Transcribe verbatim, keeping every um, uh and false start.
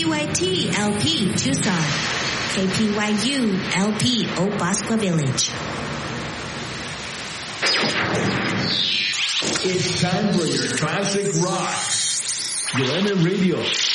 Y T L P Tucson, K P Y U L P Obasqua Village. It's time for your classic rock. Galena Radio.